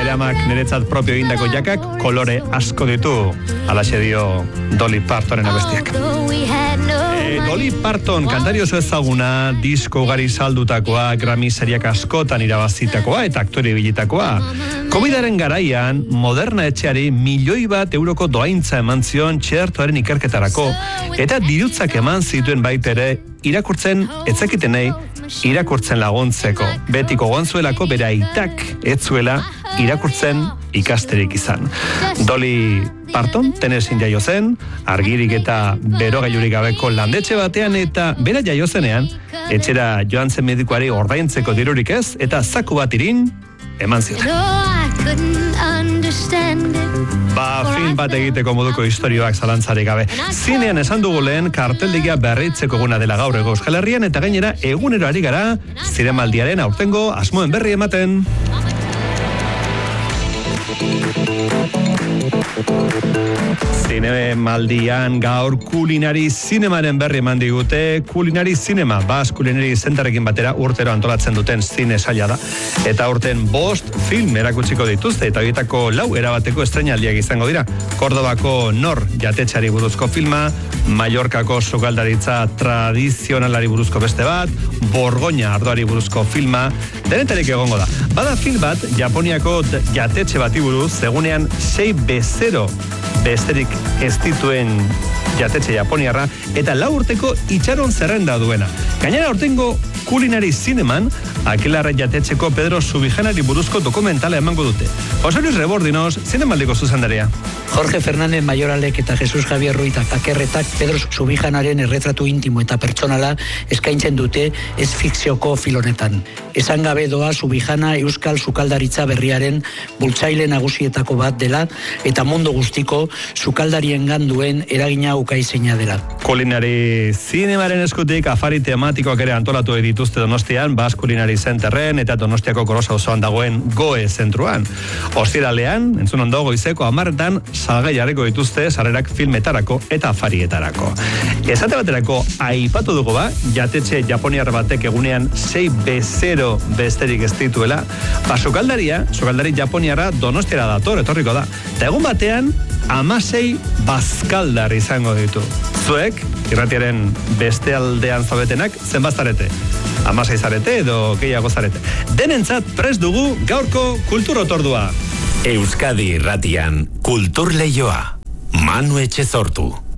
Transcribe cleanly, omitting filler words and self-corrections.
nire amak niretzat propio egindako jakak kolore asko ditu. Alaxe dio Dolly Partonen abestiak. Dolly Parton, kantari oso ezaguna, disko ugari saldutakoa, Grammy sariak askotan irabazitakoa eta aktore bilitakoa. Covidaren garaian, Moderna etxeari €1.000.000 doaintza eman zion txertoaren ikerketarako, eta dirutzak eman zituen baitere irakurtzen etzakitenei irakurtzen laguntzeko. Betiko gonzuelako bere aitak etzuela irakurtzen ikasterik izan. Dolly Parton Tennessee jaio zen, argirik eta berogailurik gabeko landetxe batean, eta bera jaio zenean etxera joan zen medikuari ordaintzeko dirurik ez, eta zaku bat irin eman zioten. Film bat egiteko moduko istorioak zalantzarik gabe. Zinean esan dugu lehen karteldegia berritzeko eguna dela gaur ego Euskal Herrian, eta gainera egunero ari gara zinemaldiaren aurtengo asmoen berri ematen. Zinemaldian gaur kulinari zinemaren berri eman digute. Kulinari zinema, Basque Culinary Centerrekin batera urtero antolatzen duten zine saila da. Eta urten 5 film erakutsiko dituzte, eta horietako 4 erabateko estreinaldiak izango dira. Kordobako Nor jatetxari buruzko filma, Mallorcako sukaldaritza tradizionalari buruzko beste bat, Borgoña ardoari buruzko filma, denetarik egongo da. Bada film bat, Japoniako jatetxe bati buruz, egunean 6 bezero besterik ez dituen jatetxe japoniarra, eta 4 urteko itxaron zerrenda duena. Gainera aurtengo kulinari zineman, Akelarre jatetxeko Pedro Subijanari buruzko dokumentala emango dute. Jose Luis Rebordinoz, zinemaldiko zuzendaria. Jorge Fernández Mayoralek eta Jesus Javier Ruiz Takerretak Pedro Subijanaren erretratu intimo eta pertsonala eskaintzen dute ez fikzioko filonetan. Esan gabe doa Subijana Euskal Sukaldaritza berriaren bultzaile nagusietako bat dela, eta mundu guztiko sukaldarien ganduen eragina ukaizeina dela. Kulinari zinemaren eskutik afari tematikoak ere antolatu dituzte Donostian, Basque Culinary Centerren eta Donostiako Korosa osoan dagoen Goe zentruan. Ostiralean, entzun ondo goizeko 10:00 salgai jarriko dituzte sarrerak filmetarako eta afarietarako. Esate baterako aipatu dugu jatetxe japoniar batek egunean 6 bezero besterik ez dituela, sukaldari japoniarra Donostiara dator, etorriko da. Eta egun batean 16 bazkaldar izango ditu. Zuek, irratiaren beste aldean zabetenak, zenbat zarete? 16 zarete edo gehiago zarete. Denentzat prest dugu gaurko kulturotordua. Euskadi irratian kultur leioa. Manu Etxezortu.